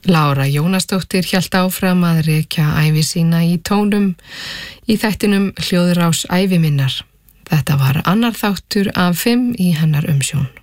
Lára Jónasdóttir hélt áfram að rekja ævi sína í tónum í þættinum Hljóðrás ævi minnar. Þetta var annar þáttur af 5 í hennar umsjón.